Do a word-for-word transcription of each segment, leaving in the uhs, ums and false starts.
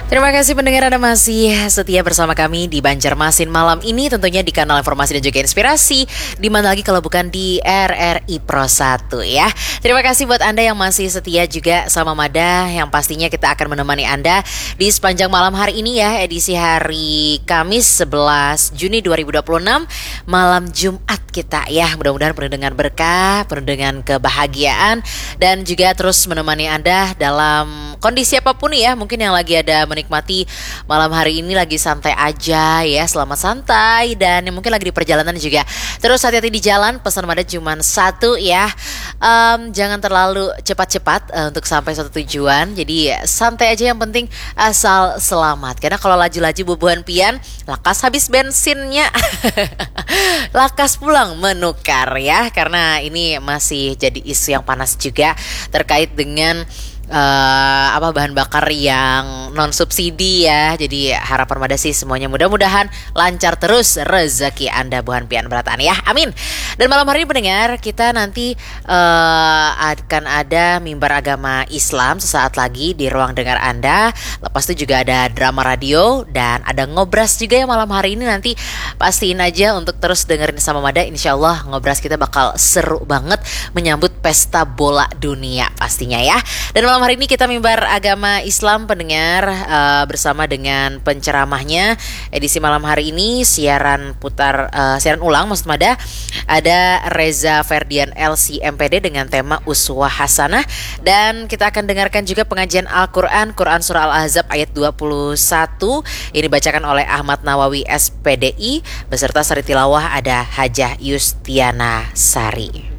Terima kasih pendengar, Anda masih setia bersama kami di Banjarmasin malam ini, tentunya di kanal informasi dan juga inspirasi, di mana lagi kalau bukan di R R I Pro satu ya. Terima kasih buat Anda yang masih setia juga sama Mada, yang pastinya kita akan menemani Anda di sepanjang malam hari ini ya, edisi hari Kamis sebelas Juni dua ribu dua puluh enam, malam Jumat kita ya. Mudah-mudahan penuh dengan berkah, penuh dengan kebahagiaan, dan juga terus menemani Anda dalam kondisi apapun ya. Mungkin yang lagi ada menikmati malam hari ini lagi santai aja ya, selamat santai. Dan yang mungkin lagi di perjalanan juga, terus hati-hati di jalan. Pesan Mada cuma satu ya, um, jangan terlalu cepat-cepat uh, untuk sampai suatu tujuan. Jadi santai aja, yang penting asal selamat. Karena kalau laju-laju bubuhan pian, lakas habis bensinnya. Lakas pulang menukar ya. Karena ini masih jadi isu yang panas juga terkait dengan Uh, apa bahan bakar yang non subsidi ya. Jadi harapan Mada sih semuanya mudah-mudahan lancar terus rezeki Anda buhan pian beratan ya, amin. Dan malam hari ini pendengar, kita nanti uh, akan ada mimbar agama Islam sesaat lagi di ruang dengar Anda. Lepas itu juga ada drama radio dan ada ngobras juga ya malam hari ini. Nanti pastiin aja untuk terus dengerin sama Mada. Insya Allah ngobras kita bakal seru banget menyambut pesta bola dunia pastinya ya. Dan malam hari ini kita mimbar agama Islam pendengar, uh, bersama dengan penceramahnya. Edisi malam hari ini siaran putar uh, siaran ulang maksud Mada, ada Reza Ferdian L C M P D dengan tema Uswah Hasanah. Dan kita akan dengarkan juga pengajian Al-Quran, Quran Surah Al-Ahzab ayat dua puluh satu. Ini dibacakan oleh Ahmad Nawawi S P D I, beserta sari tilawah ada Hajah Yustiana Sari.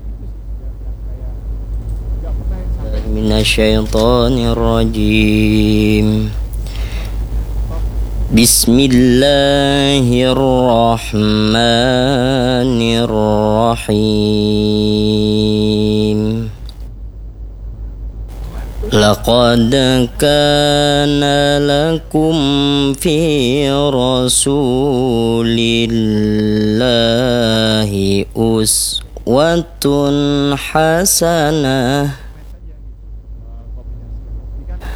Minasyaitonirrajim. Bismillahirrahmanirrahim. Laqad kana lakum fi rasulillahi uswatun hasanah